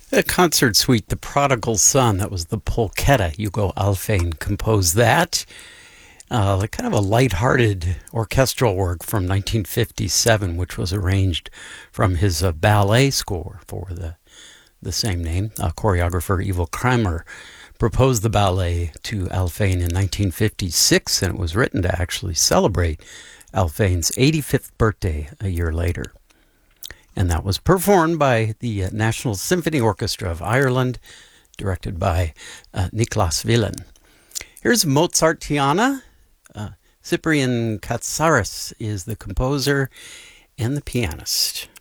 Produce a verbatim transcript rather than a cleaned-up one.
A concert suite, The Prodigal Son. That was the polketta. Hugo Alfén composed that. Uh, like kind of a light-hearted orchestral work from nineteen fifty-seven, which was arranged from his uh, ballet score for the the same name. Uh, choreographer Ivo Kramer proposed the ballet to Alfén in nineteen fifty-six, and it was written to actually celebrate Alfén's eighty-fifth birthday a year later. And that was performed by the uh, National Symphony Orchestra of Ireland, directed by uh, Niklas Willen. Here's Mozartiana. Uh, Cyprian Katsaris is the composer and the pianist.